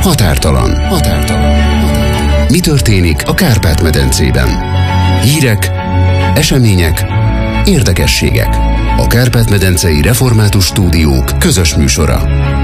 Határtalan. Mi történik a Kárpát-medencében? Hírek, események, érdekességek. A Kárpát-medencei Református Stúdiók közös műsora.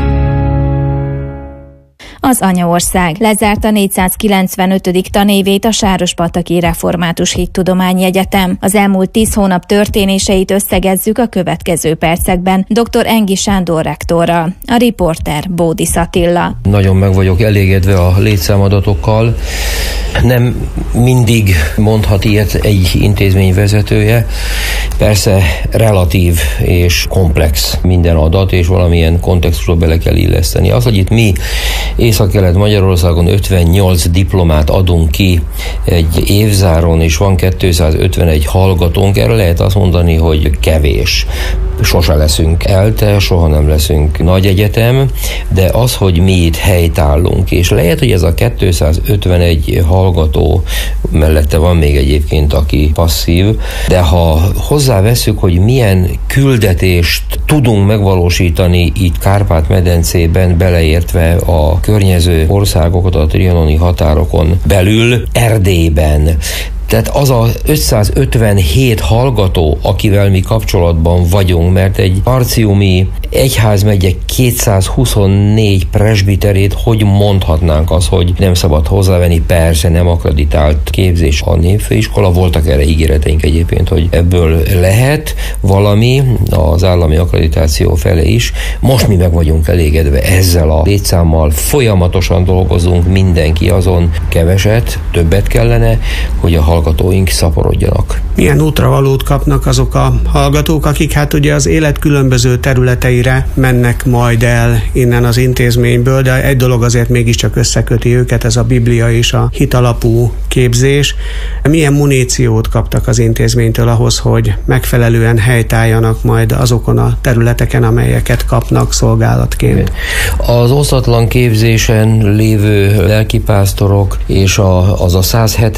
Az Anyaország lezárta 495. tanévét a Sárospataki Református Hittudományi Egyetem. Az elmúlt 10 hónap történéseit összegezzük a következő percekben dr. Engi Sándor rektorral. A riporter Bódis Attila. Nagyon meg vagyok elégedve a létszámadatokkal. Nem mindig mondhat ilyet egy intézmény vezetője. Persze relatív és komplex minden adat, és valamilyen kontextusba bele kell illeszteni. Az, hogy itt mi Észak-Kelet-Magyarországon 58 diplomát adunk ki egy évzáron, és van 251 hallgatónk, erre lehet azt mondani, hogy kevés. Sose leszünk ELTE, soha nem leszünk nagy egyetem, de az, hogy mi itt helytállunk, és lehet, hogy ez a 251 hallgató, mellette van még egyébként, aki passzív, de ha hozzáveszünk, hogy milyen küldetést tudunk megvalósítani itt Kárpát-medencében, beleértve a környező országokat a trianoni határokon belül, Erdélyben, tehát az a 557 hallgató, akivel mi kapcsolatban vagyunk, mert egy arciumi egyházmegye 224 presbiterét, hogy mondhatnánk azt, hogy nem szabad hozzávenni, persze nem akreditált képzés a Népfőiskola, voltak erre ígéreteink egyébként, hogy ebből lehet valami az állami akkreditáció fele is. Most mi meg vagyunk elégedve ezzel a létszámmal, folyamatosan dolgozunk, mindenki azon, keveset, többet kellene, hogy a hallgatóink szaporodjanak. Milyen útravalót kapnak azok a hallgatók, akik hát ugye az élet különböző területeire mennek majd el innen az intézményből, de egy dolog azért mégiscsak összeköti őket, ez a Biblia és a hitalapú képzés. Milyen muníciót kaptak az intézménytől ahhoz, hogy megfelelően helytálljanak majd azokon a területeken, amelyeket kapnak szolgálatként? Az osztatlan képzésen lévő lelkipásztorok és az a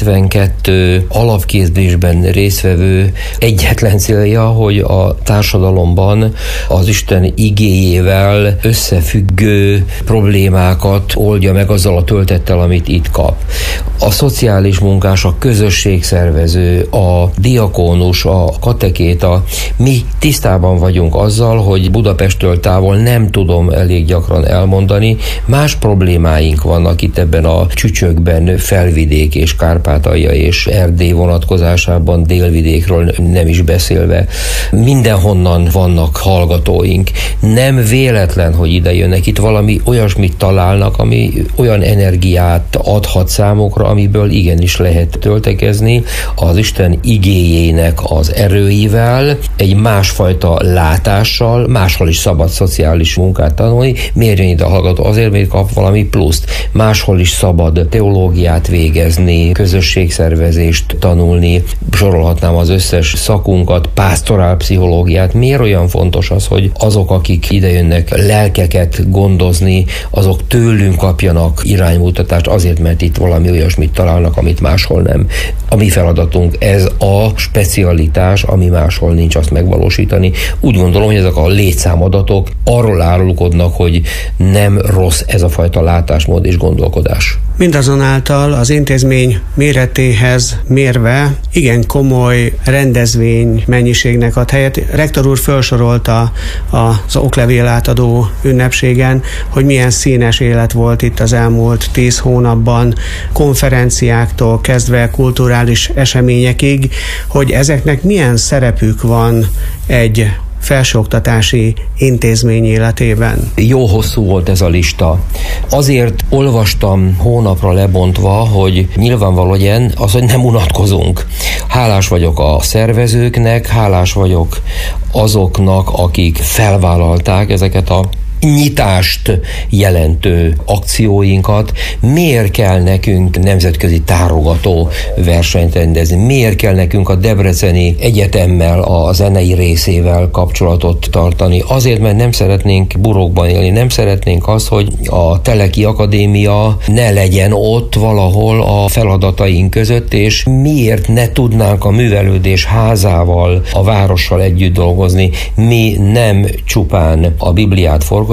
172 alapképzésben résztvevő egyetlen célja, hogy a társadalomban az Isten igéjével összefüggő problémákat oldja meg azzal a töltettel, amit itt kap. A szociális munkás, a közösségszervező, a diakónus, a katekéta, mi tisztában vagyunk azzal, hogy Budapesttől távol, nem tudom elég gyakran elmondani, más problémáink vannak itt ebben a csücsökben, Felvidék és Kárpátalja és Erdély vonatkozásában, délvidékről nem is beszélve. Mindenhonnan vannak hallgatóink. Nem véletlen, hogy ide jönnek, itt valami olyasmit találnak, ami olyan energiát adhat számukra, amiből igenis lehet töltekezni az Isten igéjének az erőivel, egy másfajta látással, máshol is szabad szociális munkát tanulni. Miért jön ide a hallgató? Azért, mert kap valami pluszt. Máshol is szabad teológiát végezni, közösségszervezést tanulni, sorolhatnám az összes szakunkat, pásztorálpszichológiát. Miért olyan fontos az, hogy azok, akik idejönnek lelkeket gondozni, azok tőlünk kapjanak iránymutatást, azért, mert itt valami olyasmit találnak, amit máshol nem. A mi feladatunk, ez a specialitás, ami máshol nincs, azt megvalósítani. Úgy gondolom, hogy ezek a létszámadatok arról árulkodnak, hogy nem rossz ez a fajta látásmód és gondolkodás. Mindazonáltal az intézmény méretéhez mérve igen komoly rendezvény mennyiségnek ad helyet. Rektor úr felsorolta az oklevél átadó ünnepségen, hogy milyen színes élet volt itt az elmúlt 10 hónapban, konferenciáktól kezdve kulturális eseményekig, hogy ezeknek milyen szerepük van egy felsőoktatási intézmény életében. Jó hosszú volt ez a lista. Azért olvastam hónapra lebontva, hogy nyilvánvaló legyen az, hogy nem unatkozunk. Hálás vagyok a szervezőknek, hálás vagyok azoknak, akik felvállalták ezeket a nyitást jelentő akcióinkat. Miért kell nekünk nemzetközi tárogató versenyt rendezni? Miért kell nekünk a Debreceni Egyetemmel, a zenei részével kapcsolatot tartani? Azért, mert nem szeretnénk burokban élni, nem szeretnénk azt, hogy a Teleki Akadémia ne legyen ott valahol a feladataink között, és miért ne tudnánk a művelődés házával, a várossal együtt dolgozni? Mi nem csupán a Bibliát forgatjuk,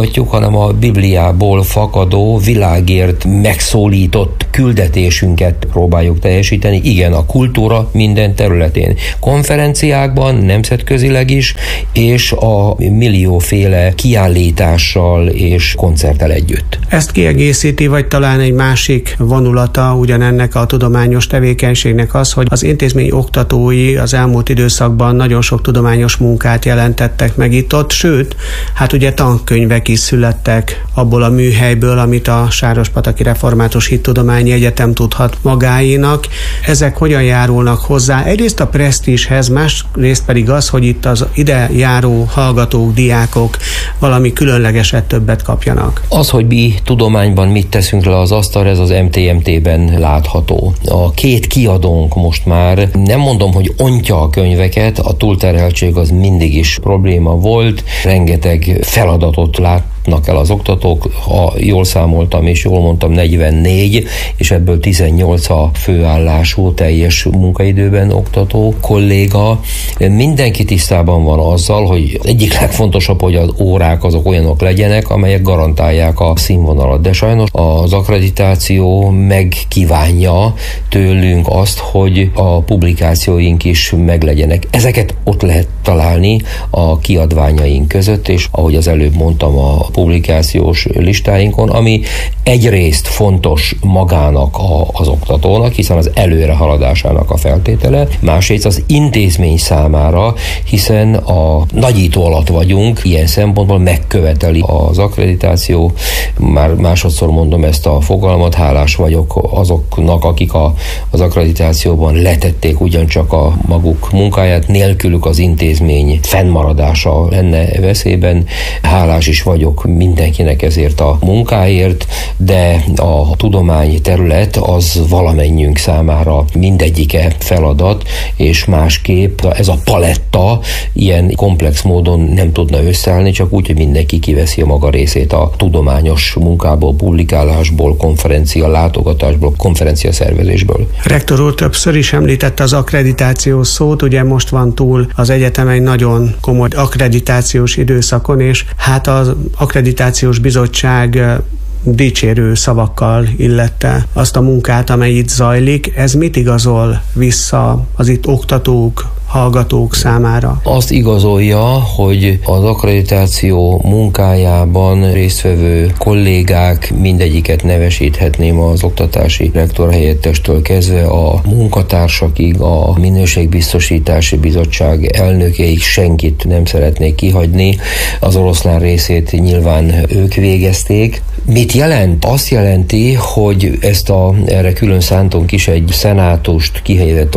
hallgatjuk, hanem a Bibliából fakadó, világért megszólított küldetésünket próbáljuk teljesíteni. Igen, a kultúra minden területén. Konferenciákban, nemzetközileg is, és a millióféle kiállítással és koncerttel együtt. Ezt kiegészíti, vagy talán egy másik vonulata ugyanennek a tudományos tevékenységnek az, hogy az intézmény oktatói az elmúlt időszakban nagyon sok tudományos munkát jelentettek meg itt-ott, sőt, hát ugye tankönyvek is születtek abból a műhelyből, amit a Sárospataki Református Hittudományi Egyetem tudhat magáénak. Ezek hogyan járulnak hozzá? Egyrészt a presztízshez, másrészt pedig az, hogy itt az ide járó hallgatók, diákok valami különlegeset többet kapjanak. Az, hogy mi tudományban mit teszünk le az asztalra, ez az MTMT-ben látható. A két kiadónk most már, nem mondom, hogy ontja a könyveket, a túlterheltség az mindig is probléma volt, rengeteg feladatot látnak el az oktatók, ha jól számoltam és jól mondtam, 44, és ebből 18 a főállású, teljes munkaidőben oktató kolléga. Mindenki tisztában van azzal, hogy egyik legfontosabb, hogy az órák azok olyanok legyenek, amelyek garantálják a színvonalat. De sajnos az akkreditáció megkívánja tőlünk azt, hogy a publikációink is meglegyenek. Ezeket ott lehet találni a kiadványaink között, és ahogy az előbb mondtam, a publikációs listáinkon, ami egyrészt fontos magának az oktatónak, hiszen az előrehaladásának a feltétele, másrészt az intézmény számára, hiszen a nagyító alatt vagyunk, ilyen szempontból megköveteli az akkreditáció. Már másodszor mondom ezt a fogalmat, hálás vagyok azoknak, akik az akkreditációban letették ugyancsak a maguk munkáját, nélkülük az intézmény fennmaradása lenne veszélyben. Hálás is vagyok mindenkinek ezért a munkáért, de a tudomány terület az valamennyünk számára mindegyike feladat, és másképp ez a paletta ilyen komplex módon nem tudna összeállni, csak úgy, hogy mindenki kiveszi a maga részét a tudományos munkából, publikálásból, konferencia látogatásból, konferencia szervezésből. Rektor úr többször is említette az akkreditációs szót, ugye most van túl az egyetem egy nagyon komoly akkreditációs időszakon, és hát az akkreditációs bizottság dicsérő szavakkal illette azt a munkát, amely itt zajlik. Ez mit igazol vissza az itt oktatók, hallgatók számára? Azt igazolja, hogy az akkreditáció munkájában résztvevő kollégák, mindegyiket nevesíthetném az oktatási rektor helyettestől kezdve a munkatársakig, a minőségbiztosítási bizottság elnökeig, senkit nem szeretnék kihagyni. Az oroszlán részét nyilván ők végezték. Mit jelent? Azt jelenti, hogy erre külön szántunk is egy szenátust, kihelyezett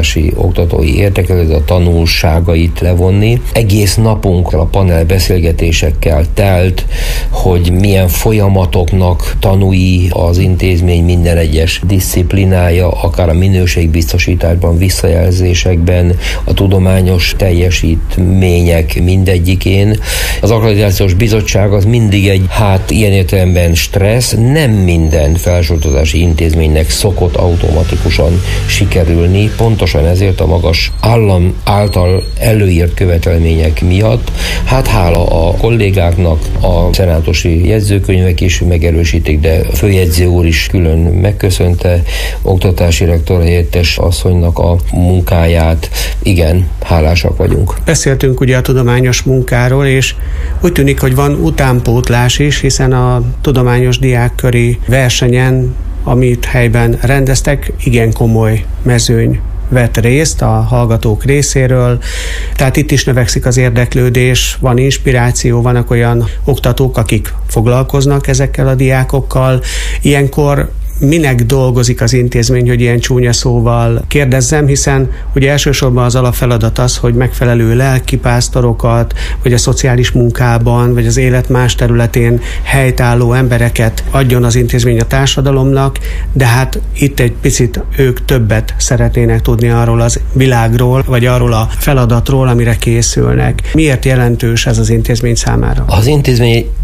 oktatói értekezlet, a tanulságait levonni. Egész napunk a panel beszélgetésekkel telt, hogy milyen folyamatoknak tanúi az intézmény minden egyes diszciplinája, akár a minőségbiztosításban, visszajelzésekben, a tudományos teljesítmények mindegyikén. Az akkreditációs bizottság az mindig egy, ilyen értelemben stressz, nem minden felsőoktatási intézménynek szokott automatikusan sikerülni, pontosan ezért a magas állam által előírt követelmények miatt. Hála a kollégáknak, a szenátusi jegyzőkönyvek is megerősítik, de a főjegyző úr is külön megköszönte oktatási rektor helyettes asszonynak a munkáját. Igen, hálásak vagyunk. Beszéltünk ugye a tudományos munkáról, és úgy tűnik, hogy van utánpótlás is, hiszen a tudományos diákköri versenyen, amit helyben rendeztek, igen komoly mezőny vett részt a hallgatók részéről, tehát itt is növekszik az érdeklődés, van inspiráció, vannak olyan oktatók, akik foglalkoznak ezekkel a diákokkal. Ilyenkor minek dolgozik az intézmény, hogy ilyen csúnya szóval kérdezzem, hiszen ugye elsősorban az alapfeladat az, hogy megfelelő lelkipásztorokat, vagy a szociális munkában, vagy az élet más területén helytálló embereket adjon az intézmény a társadalomnak, de hát itt egy picit ők többet szeretnének tudni arról az világról, vagy arról a feladatról, amire készülnek. Miért jelentős ez az intézmény számára? Az intézmény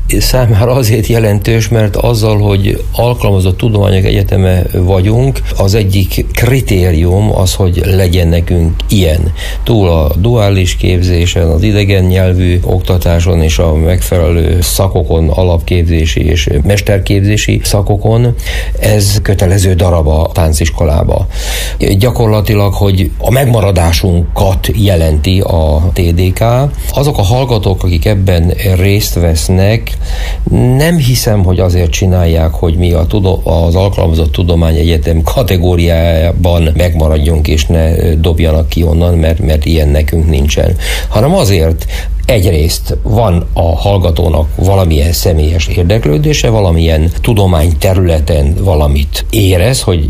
számára azért jelentős, mert azzal, hogy alkalmazott tudományok egyeteme vagyunk, az egyik kritérium az, hogy legyen nekünk ilyen. Túl a duális képzésen, az idegen nyelvű oktatáson és a megfelelő szakokon, alapképzési és mesterképzési szakokon, ez kötelező darab a tánciskolába. Gyakorlatilag, hogy a megmaradásunkat jelenti a TDK. Azok a hallgatók, akik ebben részt vesznek, nem hiszem, hogy azért csinálják, hogy mi az alkalmazott tudományegyetem kategóriájában megmaradjunk és ne dobjanak ki onnan, mert ilyen nekünk nincsen. Hanem azért, egyrészt van a hallgatónak valamilyen személyes érdeklődése, valamilyen tudományterületen valamit érez, hogy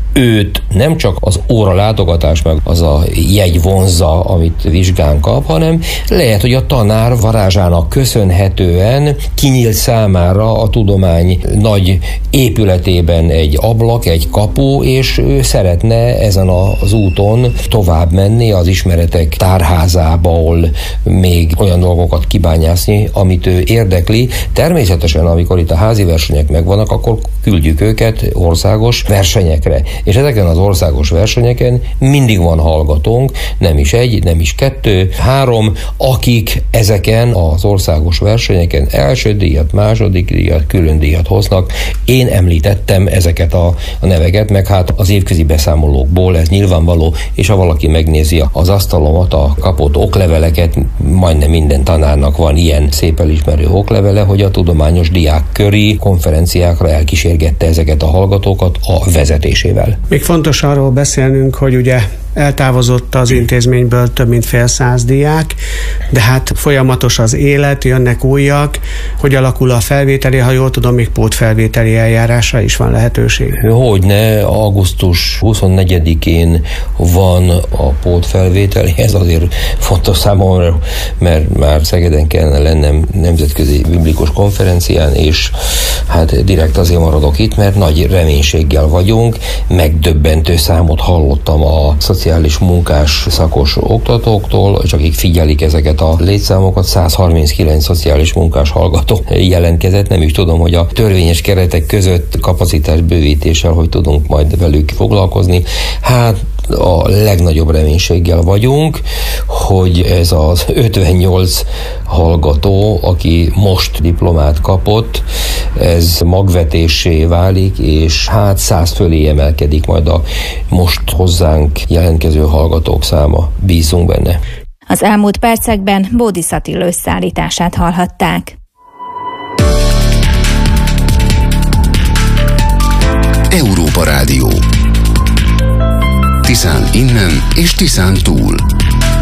őt nem csak az óra látogatás meg az a jegy vonzza, amit vizsgán kap, hanem lehet, hogy a tanár varázsának köszönhetően kinyílt számára a tudomány nagy épületében egy ablak, egy kapu, és ő szeretne ezen az úton tovább menni az ismeretek tárházából még olyan dolgokat kibányászni, amit ő érdekli. Természetesen, amikor itt a házi versenyek megvannak, akkor küldjük őket országos versenyekre. És ezeken az országos versenyeken mindig van hallgatónk, nem is egy, nem is kettő, 3, akik ezeken az országos versenyeken első díjat, második díjat, külön díjat hoznak. Én említettem ezeket a neveket, meg hát az évközi beszámolókból ez nyilvánvaló, és ha valaki megnézi az asztalomat, a kapott okleveleket, majdnem minden tanárnak van ilyen szép elismerő oklevele, hogy a tudományos diákköri konferenciákra elkísérgette ezeket a hallgatókat a vezetésével. Még fontos arról beszélnünk, hogy ugye eltávozott az intézményből több mint fél száz diák, de hát folyamatos az élet, jönnek újak. Hogy alakul a felvételi? Ha jól tudom, még pótfelvételi eljárásra is van lehetőség. Hogyne, augusztus 24-én van a pótfelvételi, ez azért fontos számomra, mert már Szegeden kellene lennem nemzetközi biblikus konferencián, és hát direkt azért maradok itt, mert nagy reménységgel vagyunk. Megdöbbentő számot hallottam a szociális munkás szakos oktatóktól, és akik figyelik ezeket a létszámokat, 139 szociális munkás hallgató jelentkezett. Nem is tudom, hogy a törvényes keretek között kapacitásbővítéssel hogy tudunk majd velük foglalkozni. Hát a legnagyobb reménységgel vagyunk, hogy ez az 58 hallgató, aki most diplomát kapott, ez magvetésé válik, és hát 100 fölé emelkedik majd a most hozzánk jelentkező hallgatók száma. Bízunk benne. Az elmúlt percekben Bódis Attila összeállítását hallhatták. Európa Rádió. Tiszán innen és Tiszán túl.